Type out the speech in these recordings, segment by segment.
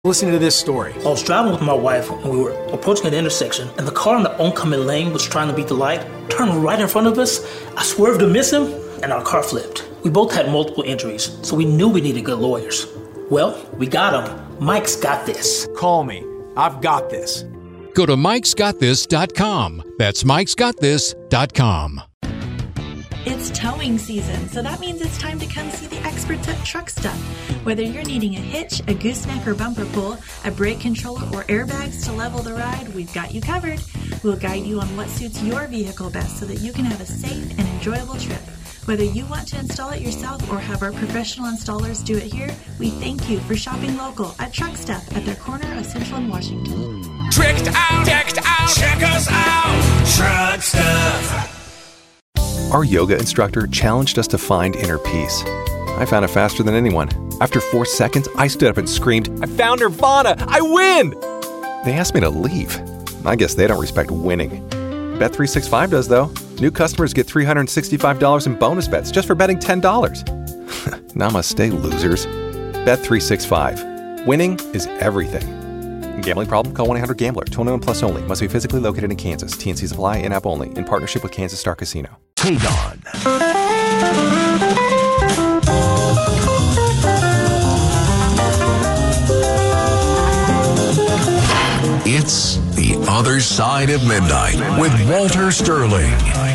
Listen to this story. I was driving with my wife and we were approaching an intersection and the car in the oncoming lane was trying to beat the light, turned right in front of us. I swerved to miss him and our car flipped. We both had multiple injuries, so we knew we needed good lawyers. Well, we got him. Mike's got this. Call me. I've got this. Go to mikesgotthis.com. That's mikesgotthis.com. It's towing season, so that means it's time to come see the experts at Truck Stuff. Whether you're needing a hitch, a gooseneck or bumper pull, a brake controller, or airbags to level the ride, we've got you covered. We'll guide you on what suits your vehicle best so that you can have a safe and enjoyable trip. Whether you want to install it yourself or have our professional installers do it here, we thank you for shopping local at Truck Stuff at their corner of Central and Washington. Tricked out, check us out, Truck Stuff. Our yoga instructor challenged us to find inner peace. I found it faster than anyone. After 4 seconds, I stood up and screamed, "I found Nirvana! I win!" They asked me to leave. I guess they don't respect winning. Bet365 does, though. New customers get $365 in bonus bets just for betting $10. Namaste, losers. Bet365. Winning is everything. Gambling problem? Call 1-800-GAMBLER. 21 plus only. Must be physically located in Kansas. TNCs apply. In-app only. In partnership with Kansas Star Casino. Hey, Don. It's The Other Side of Midnight with Walter Sterling.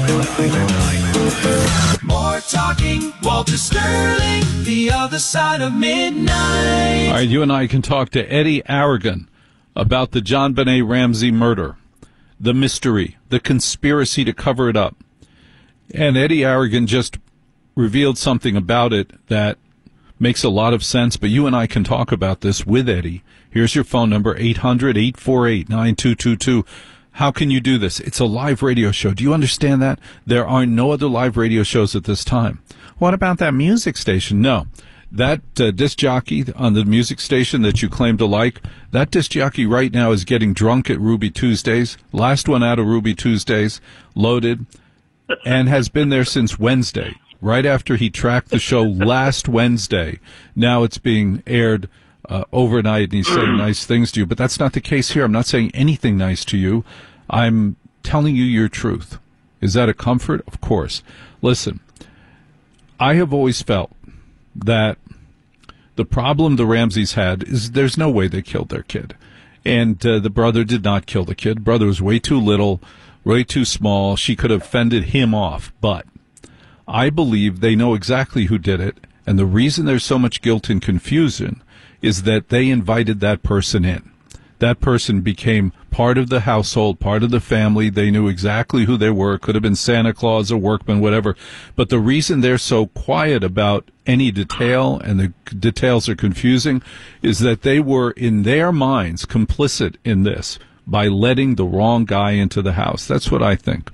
More talking, Walter Sterling, The Other Side of Midnight. All right, you and I can talk to Eddie Aragon about the JonBenét Ramsey murder, the mystery, the conspiracy to cover it up. And Eddie Aragon just revealed something about it that makes a lot of sense, but you and I can talk about this with Eddie. Here's your phone number, 800-848-9222. How can you do this? It's a live radio show. Do you understand that? There are no other live radio shows at this time. What about that music station? No. That disc jockey on the music station that you claim to like, that disc jockey right now is getting drunk at Ruby Tuesdays. Last one out of Ruby Tuesdays, loaded, and has been there since Wednesday, right after he tracked the show last Wednesday. Now it's being aired overnight, and he's saying nice things to you. But that's not the case here. I'm not saying anything nice to you. I'm telling you your truth. Is that a comfort? Of course. Listen, I have always felt that the problem the Ramseys had is there's no way they killed their kid. And the brother did not kill the kid. The brother was way too little, way too small. She could have fended him off. But I believe they know exactly who did it. And the reason there's so much guilt and confusion is that they invited that person in. That person became part of the household, part of the family. They knew exactly who they were. It could have been Santa Claus, a workman, whatever. But the reason they're so quiet about any detail, and the details are confusing, is that they were, in their minds, complicit in this by letting the wrong guy into the house. That's what I think.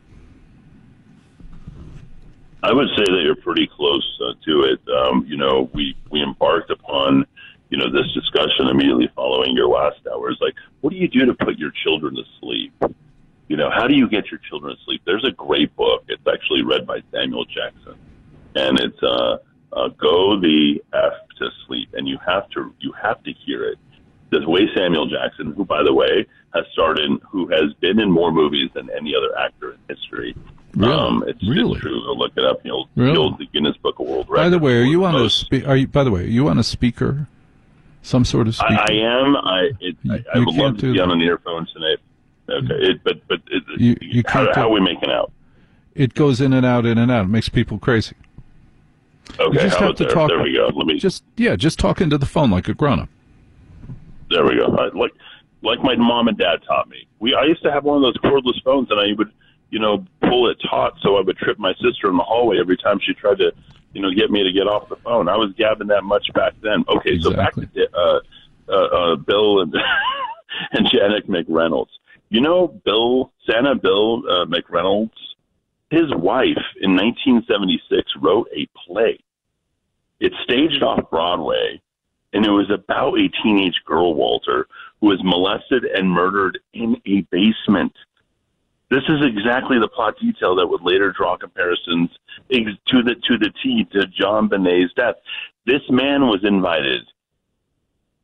I would say that you're pretty close to it. We embarked upon this discussion immediately following your last hour. Is like, what do you do to put your children to sleep? How do you get your children to sleep? There's a great book. It's actually read by Samuel Jackson, and it's Go the F to Sleep. And you have to hear it. The way Samuel Jackson, who, by the way, who has been in more movies than any other actor in history. Really? It's true. Look it up. You'll the Guinness Book of World Records. By the way, are you on a speaker? Some sort of speaker? I am. I would love to be on an earphone tonight. Okay, how are we making out? It goes in and out, in and out. It makes people crazy. Okay, you just have to talk. There we go. Just talk into the phone like a grown-up. There we go. Like my mom and dad taught me. I used to have one of those cordless phones, and I would, pull it taut so I would trip my sister in the hallway every time she tried to, get me to get off the phone. I was gabbing that much back then. Okay, exactly. So back to Bill and and Janet McReynolds. Santa Bill McReynolds, his wife in 1976 wrote a play. It staged off Broadway, and it was about a teenage girl, Walter, who was molested and murdered in a basement. This is exactly the plot detail that would later draw comparisons to the T to JonBenét's death. This man was invited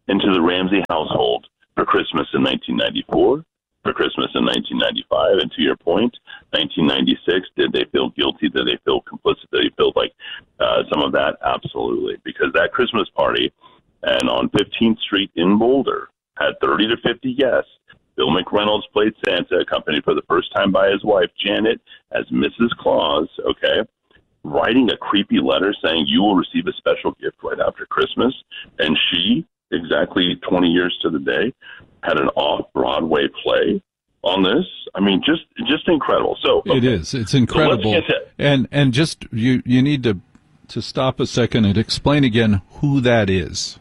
into the Ramsey household for Christmas in 1994, for Christmas in 1995, and to your point, 1996, did they feel guilty? Did they feel complicit? Did they feel like some of that? Absolutely. Because that Christmas party and on 15th Street in Boulder had 30 to 50 guests. Bill McReynolds played Santa, accompanied for the first time by his wife, Janet, as Mrs. Claus, okay, writing a creepy letter saying you will receive a special gift right after Christmas. And she, exactly 20 years to the day, had an off-Broadway play on this. I mean, just incredible. So okay. It is. It's incredible. So let's get and just you need to stop a second and explain again who that is.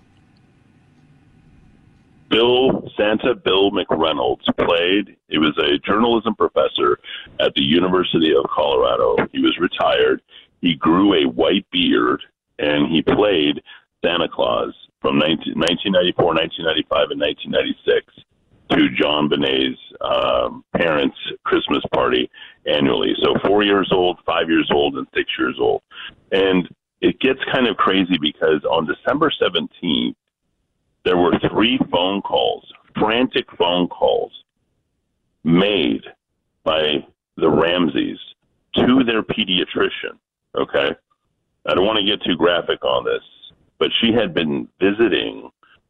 Bill McReynolds played. He was a journalism professor at the University of Colorado. He was retired. He grew a white beard, and he played Santa Claus from 1994, 1995, and 1996 to John Bonet's parents' Christmas party annually. So 4 years old, 5 years old, and 6 years old. And it gets kind of crazy because on December 17th, there were 3 phone calls, frantic phone calls, made by the Ramseys to their pediatrician, okay? I don't want to get too graphic on this, but she had been visiting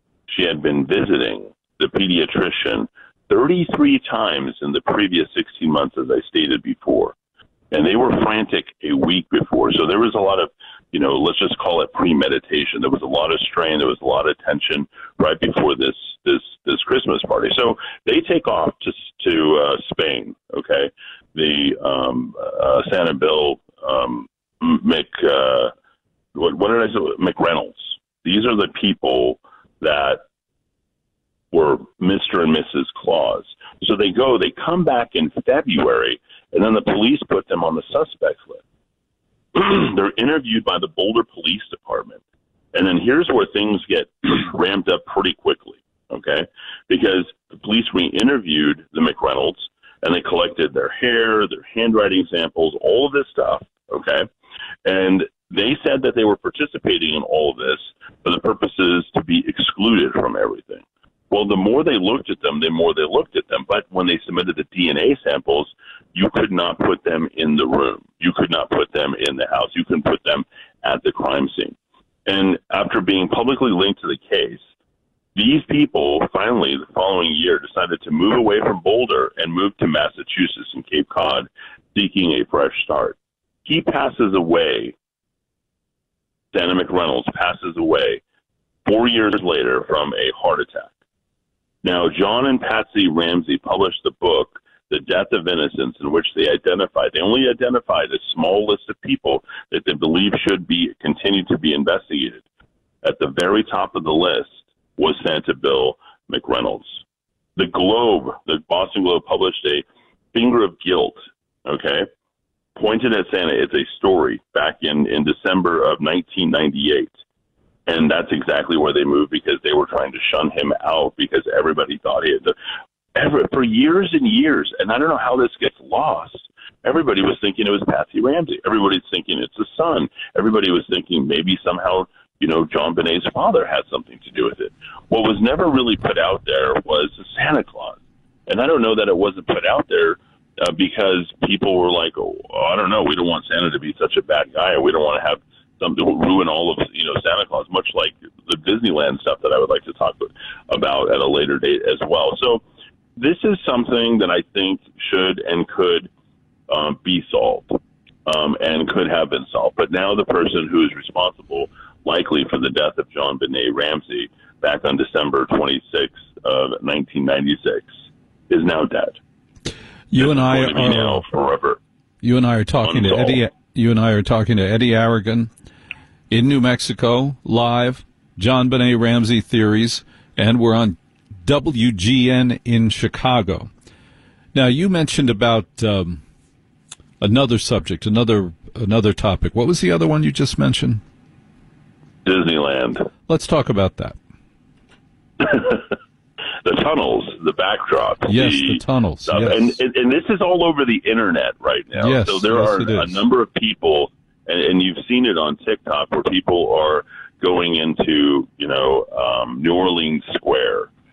the pediatrician 33 times in the previous 16 months, as I stated before. And they were frantic a week before. So there was a lot of, let's just call it premeditation. There was a lot of strain. There was a lot of tension right before this Christmas party. So they take off to Spain, okay? The Santa Bill what did I say? McReynolds. These are the people that were Mr. and Mrs. Claus. So they come back in February, and then the police put them on the suspects list. They're interviewed by the Boulder Police Department. And then here's where things get ramped up pretty quickly, okay? Because the police re-interviewed the McReynolds, and they collected their hair, their handwriting samples, all of this stuff, okay? And they said that they were participating in all of this for the purposes to be excluded from everything. Well, the more they looked at them, the more they looked at them. But when they submitted the DNA samples, you could not put them in the room. You could not put them in the house. You couldn't put them at the crime scene. And after being publicly linked to the case, these people finally, the following year, decided to move away from Boulder and move to Massachusetts and Cape Cod, seeking a fresh start. He passes away. Santa McReynolds passes away 4 years later from a heart attack. Now, John and Patsy Ramsey published the book, The Death of Innocence, in which they only identified a small list of people that they believe should be continued to be investigated. At the very top of the list was Santa Bill McReynolds. The Boston Globe published a finger of guilt, okay, pointed at Santa. It's a story back in December of 1998. And that's exactly where they moved, because they were trying to shun him out because everybody thought he had for years and years. And I don't know how this gets lost. Everybody was thinking it was Patsy Ramsey. Everybody's thinking it's the son. Everybody was thinking maybe somehow, John Bonet's father had something to do with it. What was never really put out there was Santa Claus. And I don't know that it wasn't put out there because people were like, I don't know, we don't want Santa to be such a bad guy, or we don't want to have something to ruin all of Santa Claus, much like the Disneyland stuff that I would like to talk about at a later date as well. So this is something that I think should and could be solved and could have been solved. But now the person who is responsible, likely for the death of John Benet Ramsey back on December 26th of 1996, is now dead. You and I are now forever. You and I are talking to Eddie. You and I are talking to Eddie Aragon in New Mexico, live, John Benet Ramsey Theories, and we're on WGN in Chicago. Now, you mentioned about another subject, another topic. What was the other one you just mentioned? Disneyland. Let's talk about that. The tunnels, the backdrop. Yes, the tunnels. Stuff. Yes. And this is all over the internet right now. Yes, so there are a number of people, and you've seen it on TikTok, where people are, going into, New Orleans Square